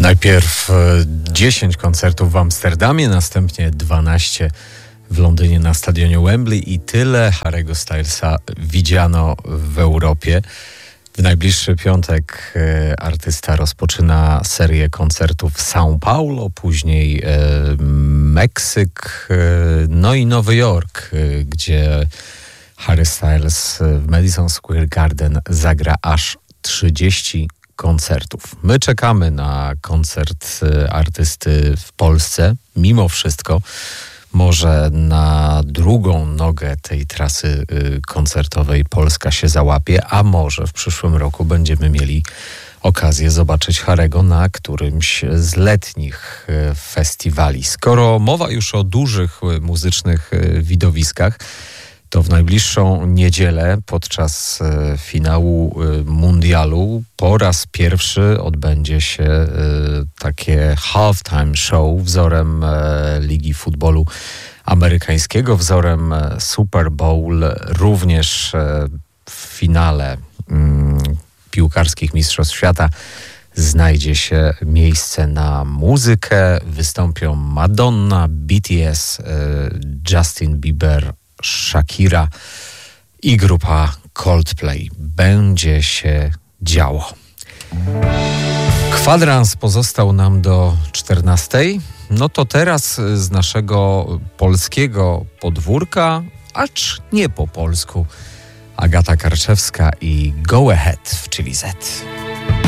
Najpierw 10 koncertów w Amsterdamie, następnie 12 w Londynie na stadionie Wembley i tyle Harry'ego Stylesa widziano w Europie. W najbliższy piątek artysta rozpoczyna serię koncertów w São Paulo, później Meksyk, no i Nowy Jork, gdzie Harry Styles w Madison Square Garden zagra aż 30 koncertów. My czekamy na koncert artysty w Polsce. Mimo wszystko może na drugą nogę tej trasy koncertowej Polska się załapie, a może w przyszłym roku będziemy mieli okazję zobaczyć Harry'ego na którymś z letnich festiwali. Skoro mowa już o dużych muzycznych widowiskach, to w najbliższą niedzielę podczas finału mundialu po raz pierwszy odbędzie się takie halftime show wzorem Ligi Futbolu Amerykańskiego, wzorem Super Bowl. Również w finale piłkarskich Mistrzostw Świata znajdzie się miejsce na muzykę. Wystąpią Madonna, BTS, Justin Bieber, Shakira i grupa Coldplay. Będzie się działo. Kwadrans pozostał nam do 14:00. No to teraz z naszego polskiego podwórka, acz nie po polsku, Agata Karczewska i Go Ahead w Chili Z.